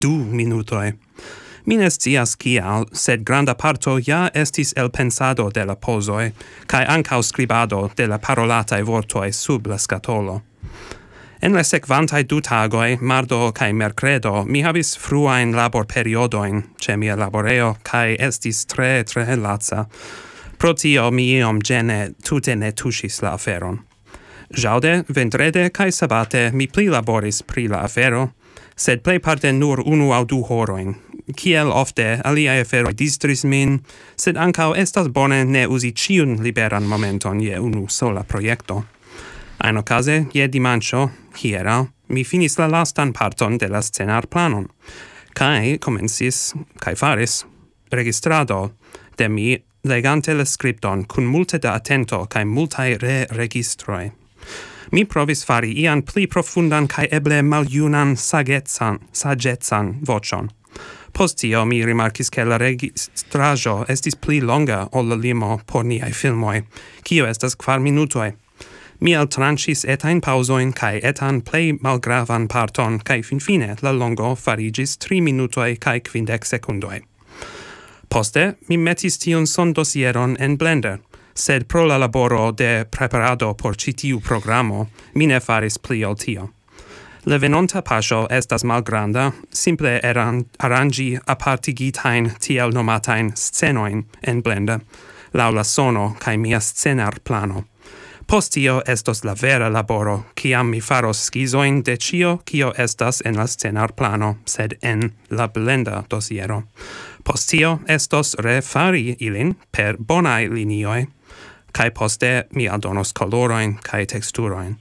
2 minutoi. Mi ne scias kial, sed granda parto ja estis el pensado de la posoi, cae ancau scribado de la parolatae vortoi sub la scatolo. En la sequantai 2 tagoi, mardo cae mercredo, mi havis fruain labor periodoin ce mia laboreo, cae estis tre laca. Pro tio mi iom gene tute ne tushis la aferon. Jaude, vendrede cae sabate mi pli laboris pri la afero, sed plei parte nur 1 au 2 horoin. Kiel ofte aliae aferoi distris min, sed ancau estas bone ne usi ciun liberan momenton je unu sola proiecto. Ein ocase, je dimancio, hiera, mi finis la lastan parton de la scenar planon, cae comencis, cae faris, registrado de mi legante la scripton cun multe da attento cae multae re-registroi. Mi provis fari ian pli profundan cae eble maljunan sagezzan vocion. Post tio mi rimarcis che la registrajo estis pli longa ol la limo por niai filmoi, cio estas 4 minutoi. Mi altrancis etain pausoin cae etan plei malgravan parton, cae finfine la longo farigis 3 minutoi cae 50 secundoi. Poste, mi metis tion son dosieron en Blender, sed pro la laboro de preparado por citiu programo, mi ne faris pli ol tio. La venonta pasio estas malgranda, simple arrangi apartigitain tiel nomatain scenoin en Blender, lau la sono cae mia scenar plano. Post tio estos la vera laboro, ciam mi faros schizoin de cio cio estas en la scenar plano, sed en la Blender dosiero. Post tio estos refari ilin per bonae linioi, cae poste mi aldonos coloroin cae texturoin.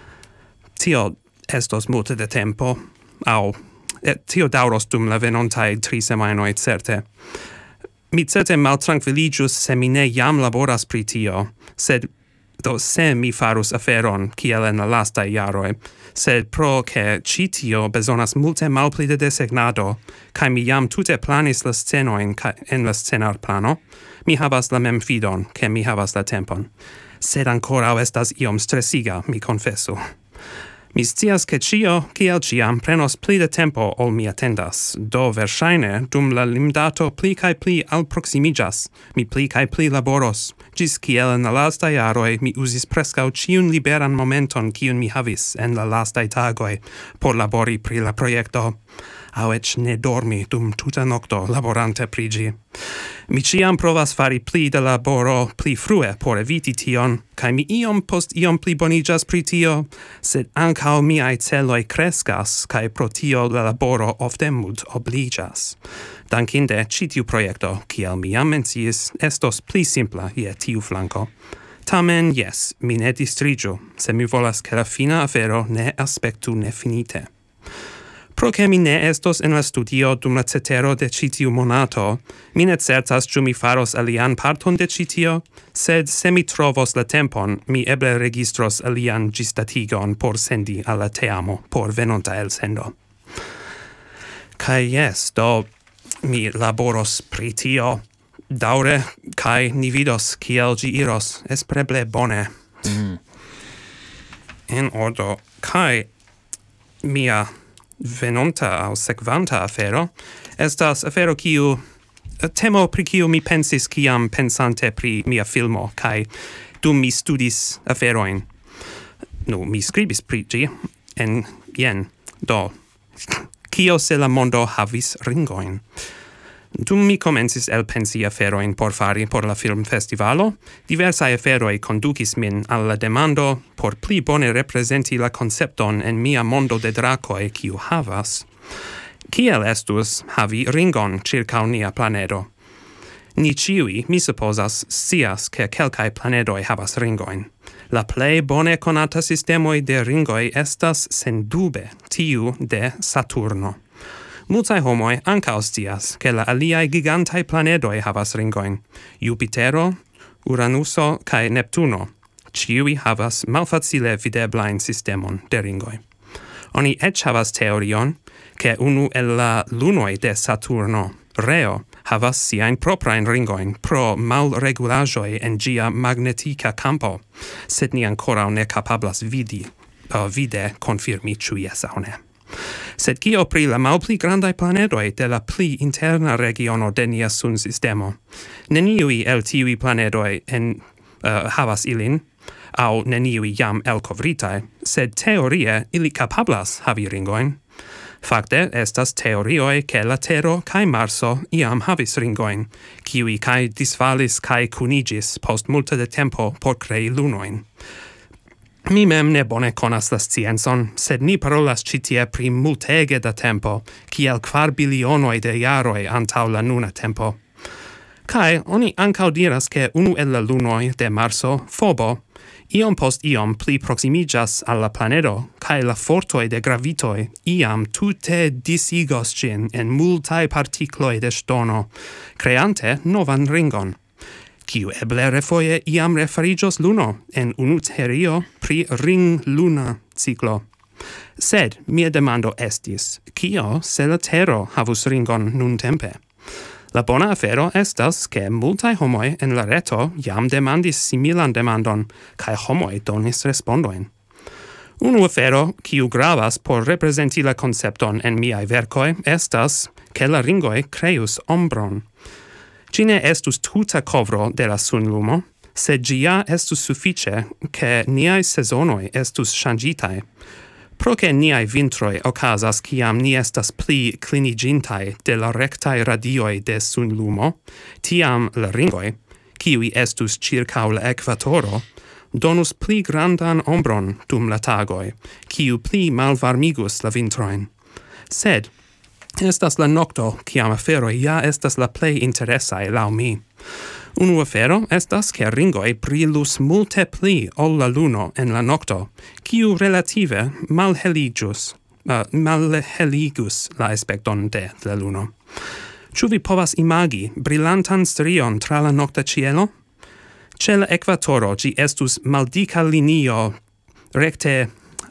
Tio estos multe de tempo, au tio dauros dum la venontae 3 semainoi certe. Mi certe maltranquilligius se mi ne jam laboras pri tio, sed se mi farus aferon, kiel en la lastae jaroi, sed pro che citio besonas multe malpli de designado, cae mi jam tute planis la scenoin en la scenar plano, mi havas la mem fidon, che mi havas la tempon. Sed ancora estas iom stressiga, mi confesso. Mi scias che cio, kiel ciam, prenos pli de tempo ol mi attendas, do versaine, dum la limdato pli cae pli alproximigas, mi pli cae pli laboros, gis kiel en la lastae jaroi mi usis prescau ciun liberan momenton ciun mi havis en la lastae tagoi por labori pri la proiecto, au ec ne dormi dum tuta nocto laborante prigi. Mi ciam provas fari pli de laboro pli frue por eviti tion, cae mi iom post iom pli bonigas pri tio, sed ancao miai celoi crescas, cae pro tio la laboro ofte mult obligas. Dankinde citiu proiecto, kiel mi jam menciis, estos pli simpla je tiu flanco. Tamen, yes, mi ne distrigiu, se mi volas che la fina afero ne aspectu nefinite. Pro che mi ne estos en la studio dum la cetero de citiu monato, mi ne certas ciu mi faros alian parton de citio, sed se mi trovos la tempon, mi eble registros alian gistatigon por sendi alla teamo por venonta elsendo. Kai yes, do mi laboros pri tio daure, kai ni vidos kiel gi iros, espreble bone. En ordo, kai mia venonta au sequanta afero estas afero kiu temo pri kiu mi pensis kiam pensante pri mia filmo kai dum mi studis aferoin. Mi scribis pri gi en jen do kio se la mondo havis ringoin. Dum mi comencis elpensi aferoin por fari por la film festivalo, diversae aferoi conducis min al la demando por pli bone representi la concepton en mia mondo de dracoi kiu havas. Kiel estus havi ringon circa nia planedo? Ni ciui, mi supposas, scias che kelkai planedoi havas ringoin. La plei bone conata sistemoi de ringoi estas sen dube tiu de Saturno. Multae homoi ancao scias che la aliae gigantae planedoi havas ringoin. Jupitero, Uranuso cae Neptuno. Ciui havas malfacile videblain sistemon de ringoi. Oni ec havas teorion che unu el la lunoi de Saturno, Reo, havas siain proprain ringoin pro malregulagioi en gia magnetica campo, sed ni ancora ne capablas vide confirmi ciu yes au ne. Sed kio pri la malpli grandai planedoi de la pli interna regiono de nia sun sistemo? Neniui el tiui planedoi havas ilin, au neniui jam elkovritai, sed teorie ili capablas havi ringoin. Fakte, estas teorioi che la Tero cae Marso iam havis ringoin, kiui cae disvalis cae cunigis post multa de tempo por crei lunoin. Mi mem ne bone conas la scienzon, sed ni parolas citie pri multege da tempo, kiel 4 bilionoi de jaroi antau la nuna tempo. Kai oni ancau diras che unu el la lunoi de Marso, Fobo, iom post iom pli proximigas alla planedo, kai la fortoi de gravitoi iam tute disigos gin en multae particloi de stono, creante novan ringon. Kiu eble refoje iam referigios luno en unu teorio pri ring luna ciclo. Sed mia demando estis, kio se la Tero havus ringon nun tempe? La bona afero estas che multae homoi en la reto jam demandis similan demandon, cae homoi donis respondoin. Unu afero, kiu gravas por representi la concepton en miai vercoi, estas che la ringoi creus ombron. Cine estus tuta covro de la sunlumo, sed gia estus suffice che niai sezonoi estus changitai. Proque niai vintroi ocasas ciam ni estas pli clinigintai de la rectae radioi de sunlumo, tiam la ringoi, kiui estus circau la equatoro, donus pli grandan ombron dum la tagoi, kiu pli malvarmigus la vintroin. Sed, estas la nocto, ciam aferoi ja estas la plei interesae lau mi. Unu afero estas che ringoi brillus multe pli ol la luno en la nocto, kiu relative malheligus la aspecton de la luno. Ĉu vi povas imagi brillantan strion tra la nocta cielo? Ce la equatoro gi estus maldika linio recte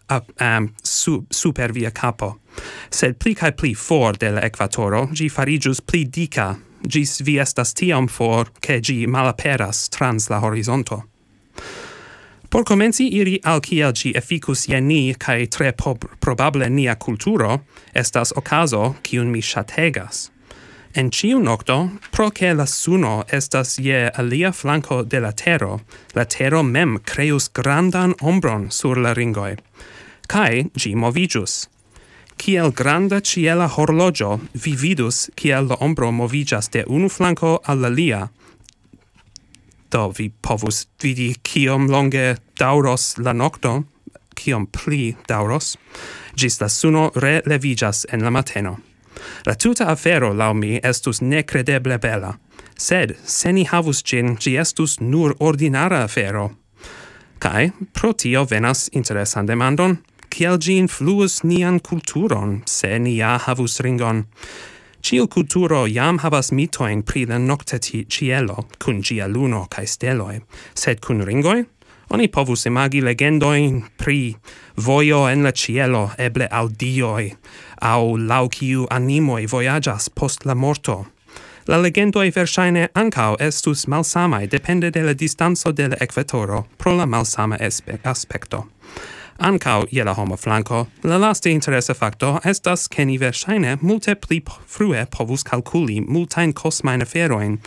super via capo, sed pli cae pli for de la equatoro gi farigius pli dica, gis vi estas tiam for che gi malaperas trans la horizonto. Por comenzi iri al kiel gi efficus je ni cae tre probable nia culturo, estas ocaso kiun mi shategas. En ciu nocto, proque la suno estas je alia flanco de la Tero mem creus grandan ombron sur la ringoi, cae gi movigius. Kiel granda ciela horlogio, vi vidus kiel la ombro movigas de unu flanco al alia. Do vi povus vidi kiom longe dauros la nocto, kiom pli dauros, gis la suno relevigas en la mateno. La tuta afero, lau mi, estus necredeble bella, sed se ni havus gin, gi estus nur ordinara afero. Kai, pro tio venas interesan demandon, kiel gi influus nian kulturon, se ni ja havus ringon. Ciu kulturo jam havas mitoin pri la nocta cielo, cun gia luno cae steloi, sed cun ringoi? Oni povus imagi legendoin pri vojo en la cielo eble al dioi, au lau kiu animoi voyagas post la morto. La legendoi versaine ancau estus malsamai depende de la distanzo de la equatoro pro la malsama aspecto. Ancau je la homo flanco, la lasta interesa facto estas che ni versaine multe pli frue povus calculi multain cosmain aferoin,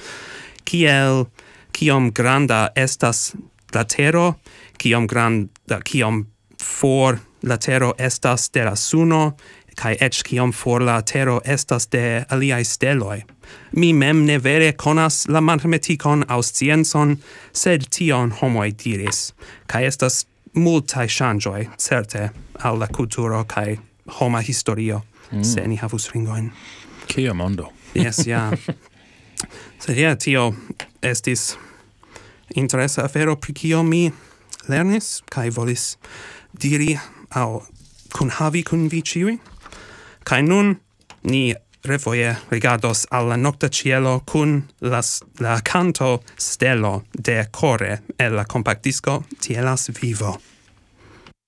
kiom granda estas la Tero, kiom for la Tero estas de la suno, kai ec kiom for la Tero estas de aliai steloi. Mi mem ne vere conas la matematicon au sciencon, sed tion homoi diris, kai estas multae changioi, certe, al la culturo kai homa historio, se ni havus ringoin. Kia mondo. Yes, ja. Sed ja, tio estis interesa afero pri kio mi lernis, kai volis diri au kunhavi kun vi ciui. Kai nun ni refoje rigardos al la nocta cielo kun la canto stelo de core e la compactisco Tielas Vivo.